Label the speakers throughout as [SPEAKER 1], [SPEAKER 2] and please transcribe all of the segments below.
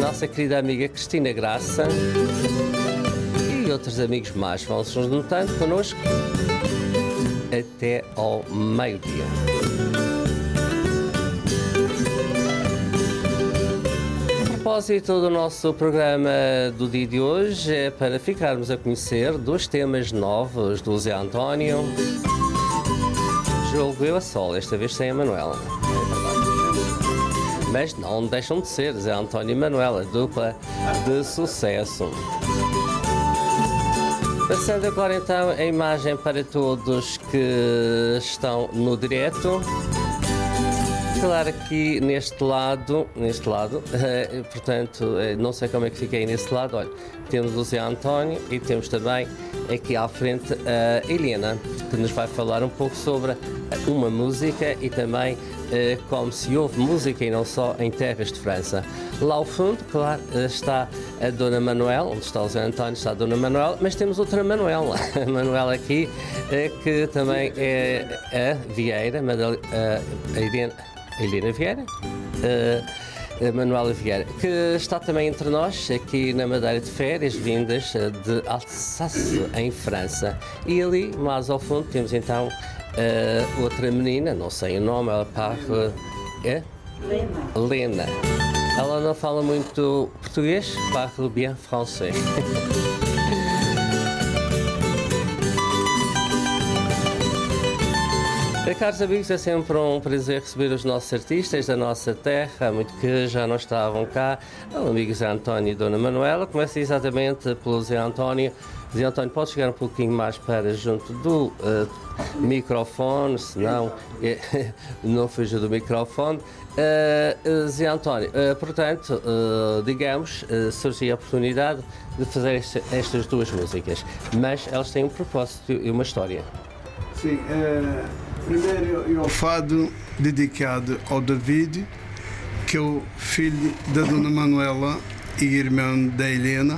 [SPEAKER 1] nossa querida amiga Cristina Graça e outros amigos mais vão se juntando connosco até ao meio-dia. A propósito do nosso programa do dia de hoje é para ficarmos a conhecer dois temas novos do Zé António. Julgo eu a sol, esta vez sem a Manuela. Mas não deixam de ser Zé António e Manuela, dupla de sucesso. Passando agora então a imagem para todos que estão no direto. Claro, aqui neste lado, portanto, não sei como é que fiquei nesse lado. Olha, temos o Zé António e temos também aqui à frente a Helena, que nos vai falar um pouco sobre uma música e também como se ouve música e não só em terras de França. Lá ao fundo, claro, está a Dona Manuela, onde está o Zé António, está a Dona Manuela, mas temos outra Manuela, a Manuela aqui, que também é a Vieira, a Helena Vieira, a Manuela Vieira, que está também entre nós, aqui na Madeira de Férias, vindas de Alsace, em França. E ali, mais ao fundo, temos então outra menina, não sei o nome, ela parla... Lena. Ela não fala muito português, parle bien français. Caros amigos, é sempre um prazer receber os nossos artistas da nossa terra, há muito que já não estavam cá. O amigo Zé António e Dona Manuela. Começa exatamente pelo Zé António. Zé António, pode chegar um pouquinho mais para junto do microfone, senão não fuja do microfone. Zé António, portanto, digamos, surgiu a oportunidade de fazer estas duas músicas, mas elas têm um propósito e uma história.
[SPEAKER 2] Sim, primeiro é o fado dedicado ao David, que é o filho da Dona Manuela e irmão da Helena.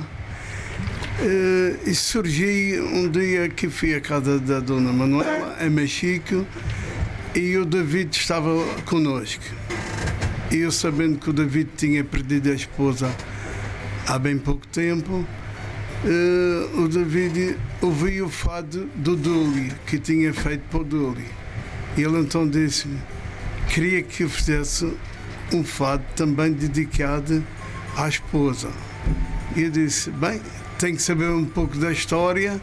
[SPEAKER 2] E surgiu um dia que fui à casa da Dona Manuela, em Mexico, e o David estava connosco. E eu, sabendo que o David tinha perdido a esposa há bem pouco tempo, o David ouviu o fado do Dully, que tinha feito para o Dully. E ele então disse-me, queria que eu fizesse um fado também dedicado à esposa. E eu disse, bem, tenho que saber um pouco da história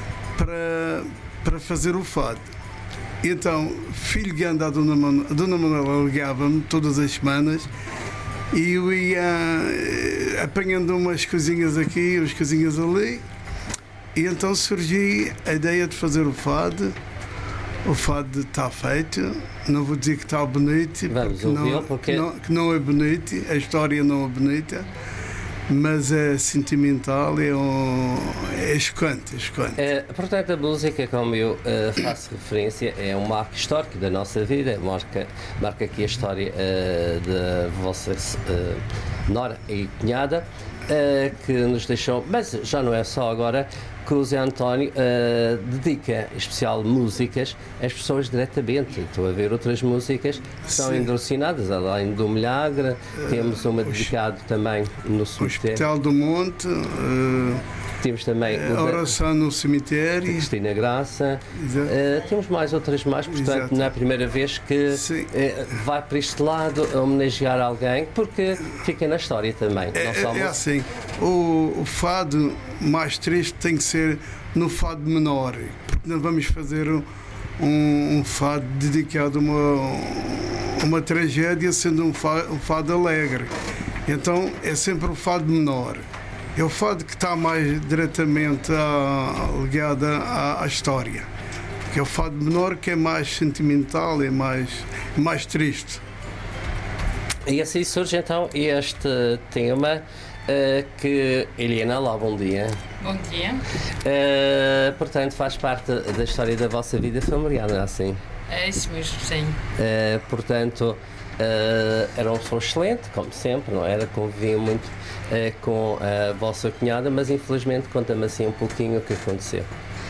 [SPEAKER 2] para fazer o fado. E então, fui ligando à Dona Manuela, ligava-me todas as semanas, e eu ia apanhando umas coisinhas aqui, umas coisinhas ali, e então surgiu a ideia de fazer o fado. O fado está feito, não vou dizer que está bonito, porque não é bonito, a história não é bonita, mas é sentimental, é chocante.
[SPEAKER 1] Portanto, a música, como eu faço referência, é um marco histórico da nossa vida, marca aqui a história da vossa nora e cunhada, que nos deixou, mas já não é só agora, que o Zé António dedica especial músicas às pessoas diretamente. Estou a ver outras músicas que são endocinadas, além do Milagre, temos uma dedicada também no cemitério.
[SPEAKER 2] Hospital do Monte,
[SPEAKER 1] temos também
[SPEAKER 2] a oração no cemitério,
[SPEAKER 1] Cristina Graça, temos mais outras portanto exato. Não é a primeira vez que vai para este lado a homenagear alguém, porque fica na história também.
[SPEAKER 2] É assim, o fado mais triste tem que ser no fado menor, porque nós vamos fazer um fado dedicado a uma tragédia, sendo um fado alegre. Então é sempre o fado menor. É o fado que está mais diretamente ligado à história. Que é o fado menor, que é mais sentimental, é mais triste.
[SPEAKER 1] E assim surge então este tema que Helena, lá, bom dia.
[SPEAKER 3] Bom dia.
[SPEAKER 1] Portanto, faz parte da história da vossa vida familiar, não é assim?
[SPEAKER 3] É isso mesmo, sim.
[SPEAKER 1] Portanto, era um som excelente, como sempre, não era? Convivia muito com a vossa cunhada, mas infelizmente conta-me assim um pouquinho o que aconteceu.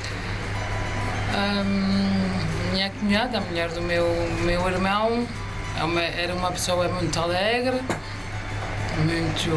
[SPEAKER 3] Minha cunhada, a mulher do meu irmão, era uma pessoa muito alegre, muito